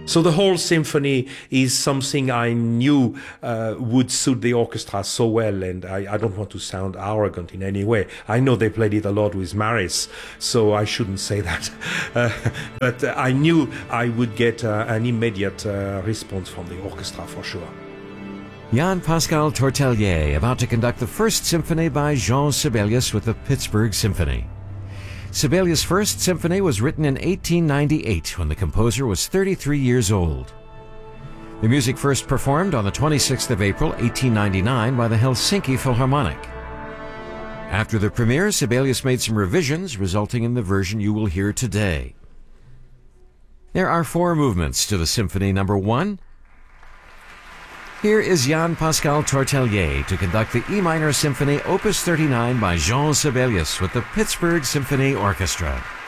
So the whole symphony is something I knew would suit the orchestra so well, and I don't want to sound arrogant in any way. I know they played it a lot with Maris, so I shouldn't say that. But I knew I would get an immediate response from the orchestra for sure. Jan-Pascal Tortelier about to conduct the first symphony by Jean Sibelius with the Pittsburgh Symphony. Sibelius' first symphony was written in 1898 when the composer was 33 years old. The music first performed on the 26th of April, 1899 by the Helsinki Philharmonic. After the premiere, Sibelius made some revisions, resulting in the version you will hear today. There are 4 movements to the Symphony No. 1. Here is Jan-Pascal Tortelier to conduct the E minor Symphony Opus 39 by Jean Sibelius with the Pittsburgh Symphony Orchestra.